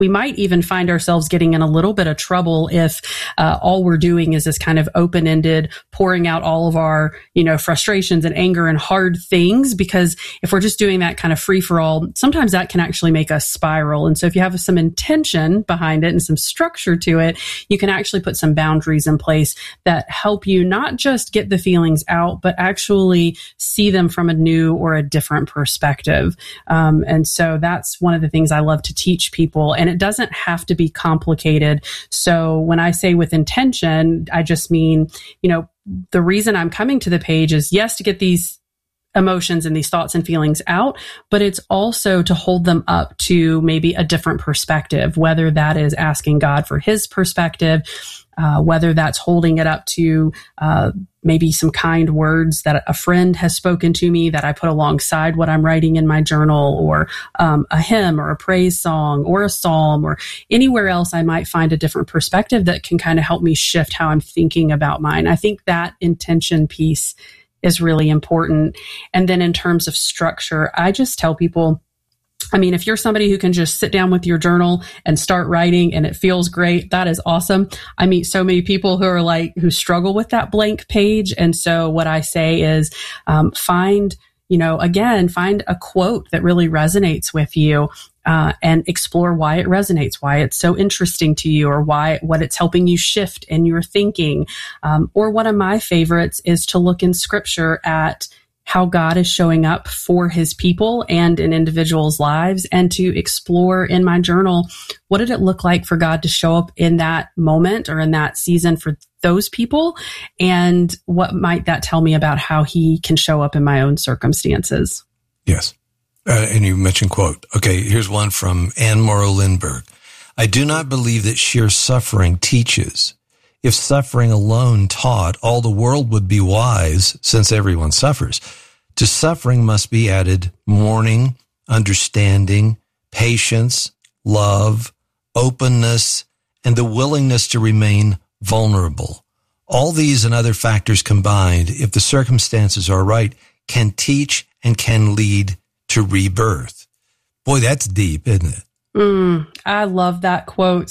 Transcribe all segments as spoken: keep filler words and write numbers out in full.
we might even find ourselves getting in a little bit of trouble if uh, all we're doing is this kind of open-ended pouring out all of our, you know, frustrations and anger and hard things. Because if we're just doing that kind of free-for-all, sometimes that can actually make us spiral. And so if you have some intention behind it and some structure to it, you can actually put some boundaries in place that help you not just get the feelings out, but actually see them from a new or a different perspective. Um, and so that's one of the things I love to teach people. And it doesn't have to be complicated. So when I say with intention, I just mean, you know, the reason I'm coming to the page is, yes, to get these emotions and these thoughts and feelings out, but it's also to hold them up to maybe a different perspective, whether that is asking God for his perspective, uh, whether that's holding it up to uh, maybe some kind words that a friend has spoken to me that I put alongside what I'm writing in my journal, or um, a hymn or a praise song or a psalm, or anywhere else I might find a different perspective that can kind of help me shift how I'm thinking about mine. I think that intention piece is really important. And then in terms of structure, I just tell people, I mean, if you're somebody who can just sit down with your journal and start writing and it feels great, that is awesome. I meet so many people who are like, who struggle with that blank page. And so what I say is, um, find, you know, again, find a quote that really resonates with you. Uh, and explore why it resonates, why it's so interesting to you, or why, what it's helping you shift in your thinking. Um, or one of my favorites is to look in scripture at how God is showing up for his people and in individuals' lives, and to explore in my journal, what did it look like for God to show up in that moment or in that season for those people? And what might that tell me about how he can show up in my own circumstances? Yes. Uh, and you mentioned quote. Okay, here's one from Anne Morrow Lindbergh. I do not believe that sheer suffering teaches. If suffering alone taught, all the world would be wise, since everyone suffers. To suffering must be added mourning, understanding, patience, love, openness, and the willingness to remain vulnerable. All these and other factors combined, if the circumstances are right, can teach and can lead to rebirth. Boy, that's deep, isn't it? Mm, I love that quote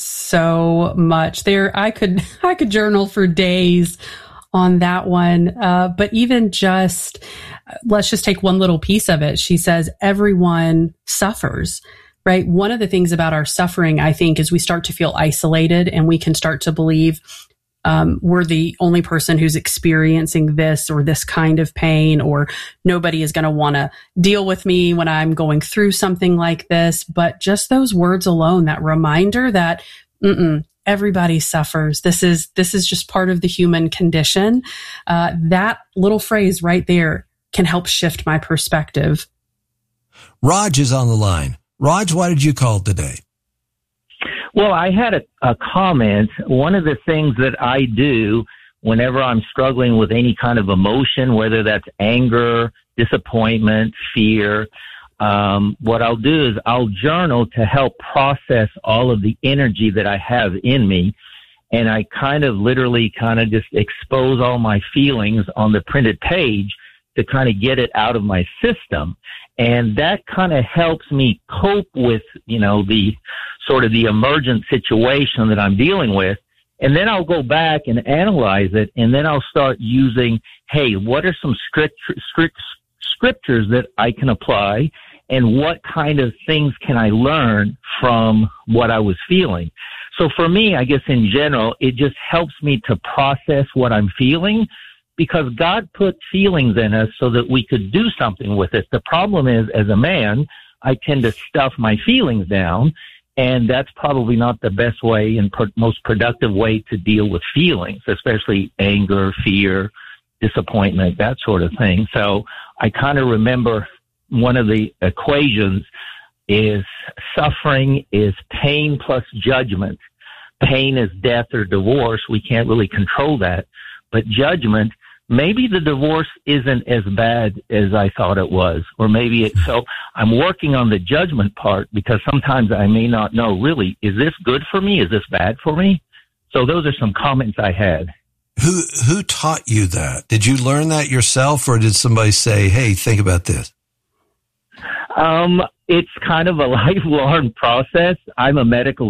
so much. There, I could, I could journal for days on that one. Uh, but even just, let's just take one little piece of it. She says, everyone suffers, right? One of the things about our suffering, I think, is we start to feel isolated, and we can start to believe Um, we're the only person who's experiencing this or this kind of pain, or nobody is going to want to deal with me when I'm going through something like this. But just those words alone, that reminder that mm-mm, everybody suffers. This is this is just part of the human condition. Uh, that little phrase right there can help shift my perspective. Raj is on the line. Raj, why did you call today? Well, I had a, a comment. One of the things that I do whenever I'm struggling with any kind of emotion, whether that's anger, disappointment, fear, um, what I'll do is I'll journal to help process all of the energy that I have in me. And I kind of literally kind of just expose all my feelings on the printed page to kind of get it out of my system. And that kind of helps me cope with, you know, the sort of the emergent situation that I'm dealing with. And then I'll go back and analyze it. And then I'll start using, hey, what are some script, script, scriptures that I can apply? And what kind of things can I learn from what I was feeling? So for me, I guess in general, it just helps me to process what I'm feeling, because God put feelings in us so that we could do something with it. The problem is, as a man, I tend to stuff my feelings down, and that's probably not the best way and pro- most productive way to deal with feelings, especially anger, fear, disappointment, that sort of thing. So I kind of remember one of the equations is suffering is pain plus judgment. Pain is death or divorce. We can't really control that. But judgment, maybe the divorce isn't as bad as I thought it was, or maybe it, so I'm working on the judgment part, because sometimes I may not know really, is this good for me? Is this bad for me? So those are some comments I had. Who, who taught you that? Did you learn that yourself, or did somebody say, hey, think about this? Um, it's kind of a lifelong process. I'm a medical